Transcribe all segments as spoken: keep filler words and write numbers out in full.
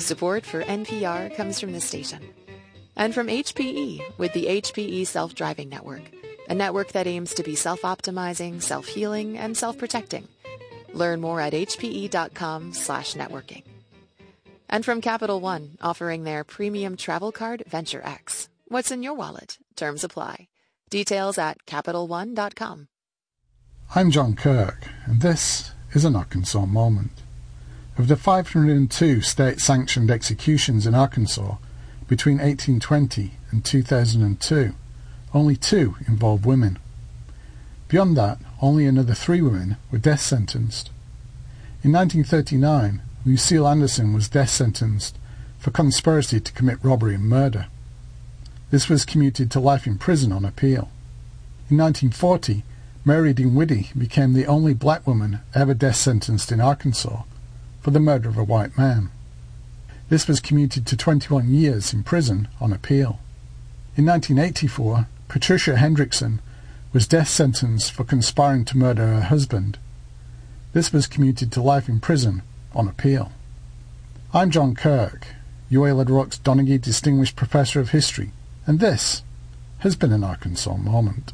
Support for N P R comes from this station. And from H P E with the H P E Self-Driving Network, a network that aims to be self-optimizing, self-healing, and self-protecting. Learn more at hpe.com slash networking. And from Capital One, offering their premium travel card, Venture X. What's in your wallet? Terms apply. Details at capital one dot com. I'm John Kirk, and this is an Arkansas Moment. Of the five hundred two state-sanctioned executions in Arkansas between eighteen twenty and two thousand two, only two involved women. Beyond that, only another three women were death sentenced. In nineteen thirty-nine, Lucille Anderson was death sentenced for conspiracy to commit robbery and murder. This was commuted to life in prison on appeal. In nineteen forty, Mary Dinwiddie became the only black woman ever death sentenced in Arkansas for the murder of a white man. This was commuted to twenty-one years in prison on appeal. In nineteen eighty-four, Patricia Hendrickson was death sentenced for conspiring to murder her husband. This was commuted to life in prison on appeal. I'm John Kirk, U A Little-Rock's Donaghy Distinguished Professor of History, and this has been an Arkansas Moment.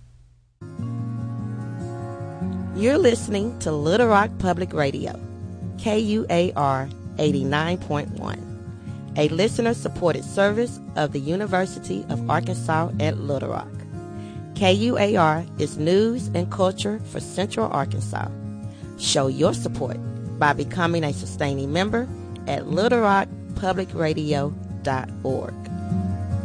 You're listening to Little Rock Public Radio, K U A R eighty-nine point one, a listener-supported service of the University of Arkansas at Little Rock. K U A R is news and culture for Central Arkansas. Show your support by becoming a sustaining member at little rock public radio dot org.